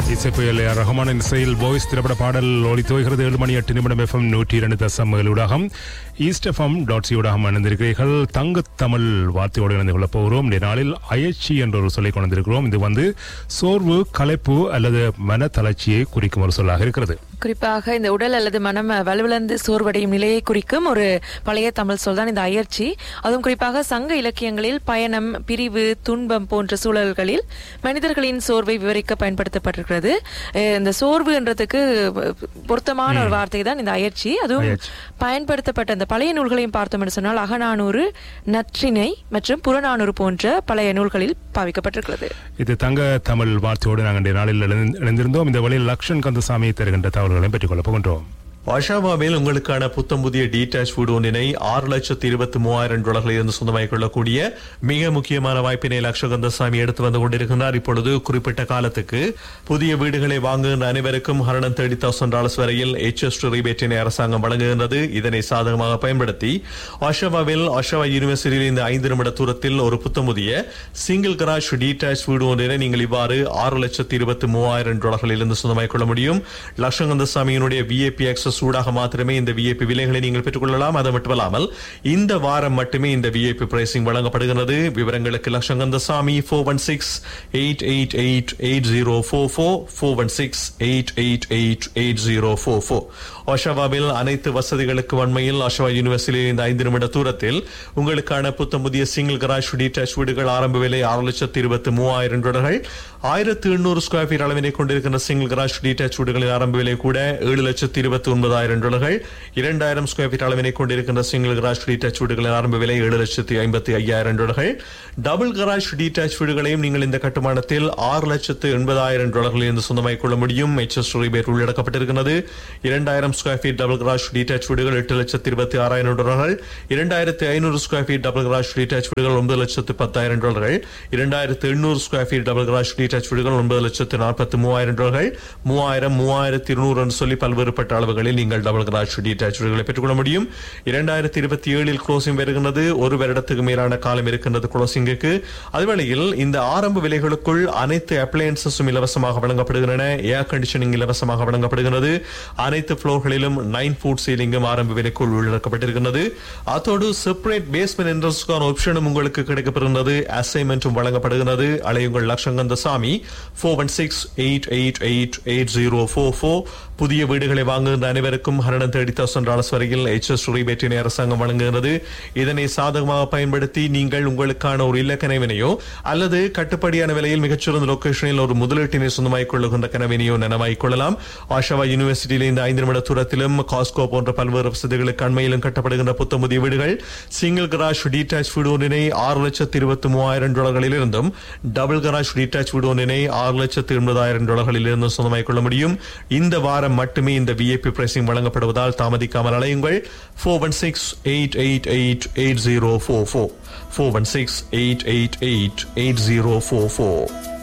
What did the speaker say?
இசைப்புயல் ரஹ்மானின் இசையில் பாய்ஸ் திரைப்பட பாடல் ஒளித்துவகிறது 7 மணி 8 நிமிடம் FM 102.7 ஊடாகம் eastfm.co ஊடாகம் அணிந்திருக்கிறீர்கள். தங்க தமிழ் வார்த்தையோடு இணைந்து கொள்ளப் போகிறோம். இந்த நாளில் அயற்சி என்ற ஒரு சொல்லை கொண்டிருக்கிறோம். இது சோர்வு, களைப்பு அல்லது மன தளர்ச்சியை குறிக்கும் ஒரு சொல்லாக இருக்கிறது. குறிப்பாக இந்த உடல் அல்லது மனம் வலுவிழந்து சோர்வடையும் நிலையை குறிக்கும் ஒரு பழைய தமிழ் சொல் தான் இந்த அயற்சி. அதுவும் குறிப்பாக சங்க இலக்கியங்களில் பயணம், பிரிவு, துன்பம் போன்ற சூழல்களில் மனிதர்களின் சோர்வை விவரிக்க பயன்படுத்தப்பட்டிருக்கிறது. இந்த சோர்வு என்றதுக்கு பொருத்தமான ஒரு வார்த்தை தான் இந்த அயற்சி. அதுவும் பயன்படுத்தப்பட்ட அந்த பழைய நூல்களையும் பார்த்தோம் என்று சொன்னால் அகநானூறு, நற்றிணை மற்றும் புறநானூறு போன்ற பழைய நூல்களில் பாவிக்கப்பட்டிருக்கிறது. இது தங்க தமிழ் வார்த்தையோடு நாங்கள் நாளில் இணைந்திருந்தோம். இந்த வழியில் லக்ஷன் கந்தசாமி தருகின்ற தகவல்களை பெற்றுக் கொள்ளப் போகின்றோம். வாஷாவாவில் உங்களுக்கான புத்தம் புதிய டீடாச் ஃபுட் ஒன்றினை $6,23,000 இருந்து சொந்தமாகிக் கொள்ளக்கூடிய மிக முக்கியமான வாய்ப்பினை லட்சகந்தசாமி எடுத்து வந்து கொண்டிருக்கிறார். இப்பொழுது குறிப்பிட்ட காலத்துக்கு புதிய வீடுகளை வாங்குகின்ற அனைவருக்கும் $130,000 வரையில் HST ரிபேட்டினை அரசாங்கம் வழங்குகின்றது. இதனை சாதகமாக பயன்படுத்தி வாஷாவாவில் வாஷாவா யூனிவர்சிட்டியில் இந்த 5 நிமிட தூரத்தில் ஒரு புத்தம் புதிய சிங்கிள் கராஜ் டீடாச் ஃபுட் ஒன்றினை நீங்கள் இவ்வாறு $6,23,000 இருந்து சொந்தமாகிக் கொள்ள முடியும். லட்சகந்தசாமியினுடைய VIP access ஊடாக மாத்திரமே இந்த VIP விலைகளை நீங்கள் பெற்றுக் கொள்ளலாம். அது மட்டுமல்லாமல் இந்த வாரம் மட்டுமே இந்த VIP பிரைசிங் வழங்கப்படுகிறது. விவரங்களுக்கு லட்சங்கந்தசாமி 416-888-8044 416-888-8044. ஒஷாவாவில் அனைத்து வசதிகளுக்கு வன்மையில் ஒஷாவா யூனிவர்சிட்டியில் இந்த 5 நிமிட தூரத்தில் உங்களுக்கான புத்தம் புதிய சிங்கிள் கராஜ் டீடாச் வீடுகள் ஆரம்ப விலை $6,23,000. 1,800 ஸ்கொயர் ஃபீட் அளவினை கொண்டிருக்கின்ற சிங்கிள் கராஜ் டீடாச் வீடுகளின் ஆரம்ப விலை கூட $7,29,000. 2,000 ஸ்கொயர் ஃபீட் அளவினை கொண்டிருக்கின்ற சிங்கிள் கராஜ் டீடாச் வீடுகளின் ஆரம்ப விலை $7,55,000. டபுள் கராஜ் டீடாச் வீடுகளையும் நீங்கள் இந்த கட்டுமானத்தில் $6,80,000 இருந்து சொந்தமாகிக் கொள்ள முடியும். HST rebate உள்ளடக்கப்பட்டிருக்கிறது. 2,000 square feet double garage டீடாச் வீடுகள் $8,26,000. 2,500 ஸ்கொயர் ஃபீட் டபுள் கராஜ் டீடாச் வீடுகள் $9,10,000. 2,800 ஸ்கொயர் ஃபீட் டபுள் கராஜ் டீடாச் வீடுகள் $9,43,000. 3,000, 3,200 என்று சொல்லி பல்வேறுபட்ட அளவுகளில் நீங்கள் டபுள் கராஜ் டீடாச் வீடுகளை பெற்றுக்கொள்ள முடியும். 2027 க்ளோசிங் வருகின்றது. ஒரு வருடத்துக்கு மேலான காலம் இருக்கின்றது க்ளோசிங்குக்கு. அதுவேளையில் இந்த ஆரம்ப விலைகளுக்குள் அனைத்து அப்ளையன்சஸும் இலவசமாக வழங்கப்படுகின்றன. ஏர் கண்டிஷனிங் இலவசமாக வழங்கப்படுகிறது. அனைத்து ஃப்ளோர்களிலும் 9 ஃபுட் சீலிங்கும் ஆரம்ப விலைக்குள் உள்ளடக்கப்பட்டிருக்கிறது. அதோடு செப்பரேட் பேஸ்மெண்ட் என்ட்ரன்ஸ்க்கான ஆப்ஷனும் உங்களுக்கு கிடைக்கப்படுகிறது. அசைன்மென்ட்டும் வழங்கப்படுகிறது. அலையுங்கள் லட்சங்கந்தசாமி 416-888-8044. புதிய வீடுகளை வாங்குகின்ற அனைவருக்கும் $130,000 வரையில் HST ரிபேட்டினை அரசாங்கம் வழங்குகிறது. இதனை சாதகமாக பயன்படுத்தி நீங்கள் உங்களுக்கான ஒரு இல்ல கனவினையோ அல்லது கட்டுப்படியான விலையில் மிகச்சிறந்த லொகேஷனில் ஒரு முதலீட்டினை சொந்தமாகிக் கொள்ளுகின்ற கனவினையோ நனவாகிக் கொள்ளலாம். ஆஷாவா யூனிவர்சிட்டியில் இந்த 5 நிமிட தூரத்திலும் காஸ்கோ போன்ற பல்வேறு வசதிகளுக்கு அண்மையிலும் கட்டப்படுகின்ற புத்தம் புதிய வீடுகள் சிங்கிள் கராஜ் டீடாச் வீடு ஒன்றினை $6,23,000 இருந்தும் டபுள் கராஜ் டீடாச் வீடு ஒன்றினை $6,80,000 இருந்தும் சொந்தமாகிக் கொள்ள முடியும். இந்த வாரம் மட்டுமே இந்த VIP பிரைசிங் வழங்கப்படுவதால் தாமதிக்காமல் அலையுங்கள். 416-888-8044 416-888-8044.